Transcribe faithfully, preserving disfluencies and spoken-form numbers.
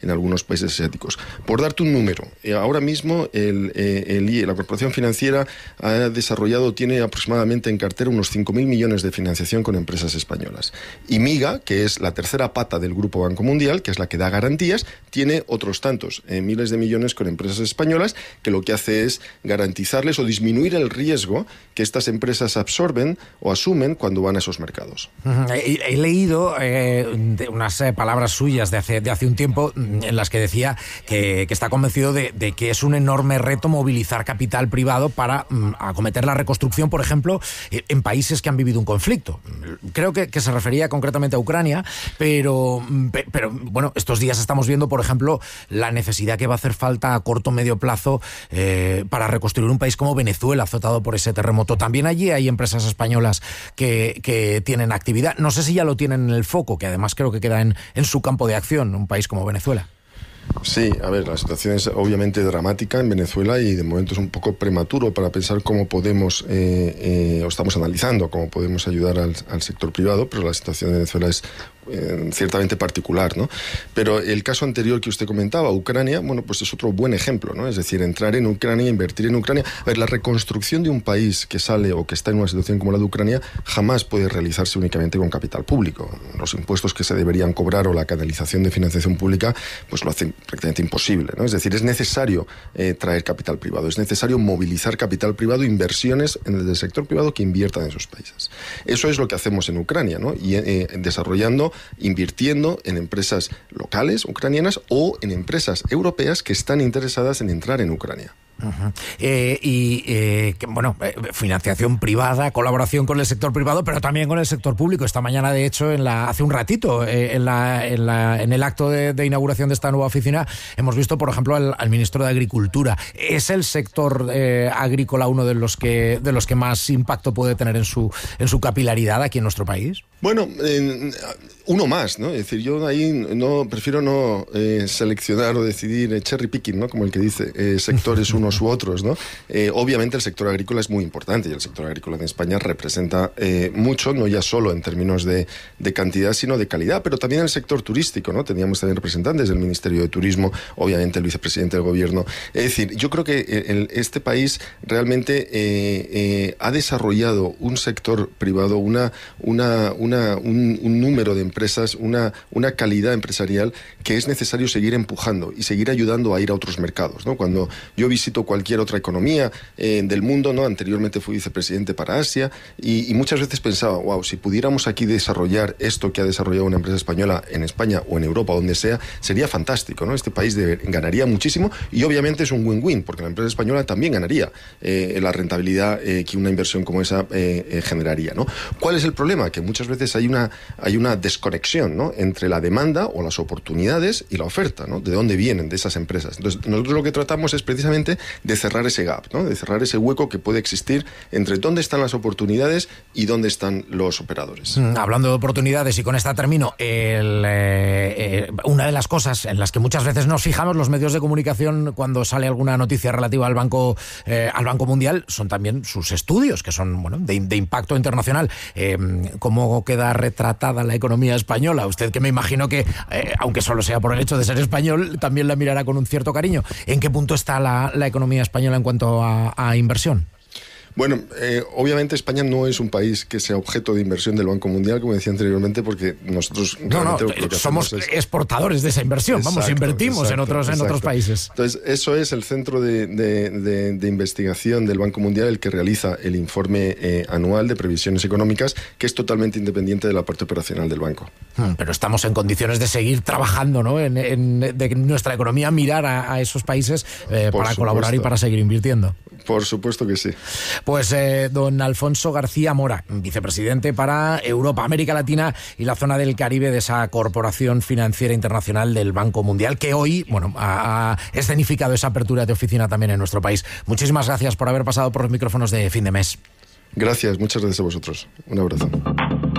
en algunos países asiáticos. Por darte un número, eh, ahora mismo el, eh, el I E, la Corporación Financiera, ha desarrollado, tiene aproximadamente en cartera unos cinco mil millones de financiación con empresas españolas. Y MIGA, que es la tercera pata del Grupo Banco Mundial, que es la que da garantías, tiene otros tantos, eh, miles de millones con empresas españolas, que lo que hace es garantizarles o disminuir el riesgo que estas empresas absorben o asumen cuando van a esos mercados. Uh-huh. He, he leído eh, de unas eh, palabras suyas de hace, de hace un tiempo en las que decía que, que está convencido de, de que es un enorme reto movilizar capital privado para um, acometer la reconstrucción, por ejemplo, en países que han vivido un conflicto. Creo que, que se refería concretamente a Ucrania, pero, pero bueno, estos días estamos viendo, por ejemplo, la necesidad que va a hacer falta a corto o medio plazo eh, para reconstruir un país como Venezuela, azotado por ese terremoto. También allí hay empresas españolas que, que tienen actividad. No sé si ya lo tienen en el foco, que además creo que queda en, en su campo de acción, un país como Venezuela. Sí, a ver, la situación es obviamente dramática en Venezuela y de momento es un poco prematuro para pensar cómo podemos, eh, eh, o estamos analizando cómo podemos ayudar al, al sector privado, pero la situación de Venezuela es eh, ciertamente particular, ¿no? Pero el caso anterior que usted comentaba, Ucrania, bueno, pues es otro buen ejemplo, ¿no? Es decir, entrar en Ucrania, invertir en Ucrania. A ver, la reconstrucción de un país que sale o que está en una situación como la de Ucrania jamás puede realizarse únicamente con capital público. Los impuestos que se deberían cobrar o la canalización de financiación pública, pues lo hacen prácticamente imposible, ¿no? Es decir, es necesario eh, traer capital privado, es necesario movilizar capital privado, inversiones en el del sector privado que inviertan en esos países. Eso es lo que hacemos en Ucrania, ¿no? Y eh, desarrollando, invirtiendo en empresas locales ucranianas o en empresas europeas que están interesadas en entrar en Ucrania. Uh-huh. Eh, y eh, que, bueno, eh, financiación privada, colaboración con el sector privado, pero también con el sector público. Esta mañana, de hecho, en la hace un ratito, eh, en, la, en, la, en el acto de, de inauguración de esta nueva oficina, hemos visto, por ejemplo, al, al ministro de Agricultura. ¿Es el sector eh, agrícola uno de los que de los que más impacto puede tener en su en su capilaridad aquí en nuestro país? Bueno, eh, uno más, ¿no? Es decir, yo ahí no prefiero no eh, seleccionar o decidir eh, cherry picking, ¿no? Como el que dice, eh, sectores unos u otros, ¿no? Eh, obviamente el sector agrícola es muy importante y el sector agrícola en España representa eh, mucho, no ya solo en términos de, de cantidad, sino de calidad, pero también el sector turístico, ¿no? Teníamos también representantes del Ministerio de Turismo, obviamente el vicepresidente del Gobierno. Es decir, yo creo que el, este país realmente eh, eh, ha desarrollado un sector privado, una, una, una, un, un número de empresas, una, una calidad empresarial que es necesario seguir empujando y seguir ayudando a ir a otros mercados, ¿no? Cuando yo visito cualquier otra economía eh, del mundo, ¿no? Anteriormente fui vicepresidente para Asia y, y muchas veces pensaba, wow, si pudiéramos aquí desarrollar esto que ha desarrollado una empresa española en España o en Europa, donde sea, sería fantástico, ¿no? Este país de, ganaría muchísimo y obviamente es un win-win, porque la empresa española también ganaría eh, la rentabilidad eh, que una inversión como esa eh, eh, generaría, ¿no? ¿Cuál es el problema? Que muchas veces hay una, hay una desconexión, ¿no? Entre la demanda o las oportunidades y la oferta, ¿no? De dónde vienen de esas empresas. Entonces, nosotros lo que tratamos es precisamente de cerrar ese gap, ¿no? De cerrar ese hueco que puede existir entre dónde están las oportunidades y dónde están los operadores. Mm, hablando de oportunidades, y con esta termino, el, eh, eh, una de las cosas en las que muchas veces nos fijamos los medios de comunicación cuando sale alguna noticia relativa al Banco, eh, al Banco Mundial son también sus estudios, que son, bueno, de, de impacto internacional. Eh, ¿Cómo queda retratada la economía española? Usted, que me imagino que, eh, aunque solo sea por el hecho de ser español, también la mirará con un cierto cariño. ¿En qué punto está la, la economía española en cuanto a, a inversión? Bueno, eh, obviamente España no es un país que sea objeto de inversión del Banco Mundial, como decía anteriormente, porque nosotros no, no, lo que somos es... exportadores de esa inversión. Exacto, vamos, invertimos exacto, en otros exacto. en otros países. Entonces, eso es el centro de, de, de, de investigación del Banco Mundial, el que realiza el informe eh, anual de previsiones económicas, que es totalmente independiente de la parte operacional del banco. Hmm, pero estamos en condiciones de seguir trabajando, ¿no? En, en de nuestra economía, mirar a, a esos países eh, para supuesto. colaborar y para seguir invirtiendo. Por supuesto que sí. Pues eh, don Alfonso García Mora, vicepresidente para Europa, América Latina y la zona del Caribe de esa Corporación Financiera Internacional del Banco Mundial, que hoy, bueno, ha, ha escenificado esa apertura de oficina también en nuestro país. Muchísimas gracias por haber pasado por los micrófonos de Fin de Mes. Gracias, muchas gracias a vosotros. Un abrazo.